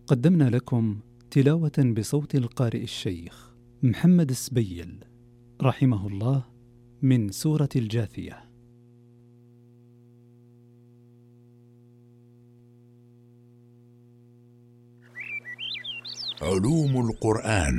قدمنا لكم تلاوة بصوت القارئ الشيخ محمد السبيل رحمه الله من سورة الجاثية. علوم القرآن.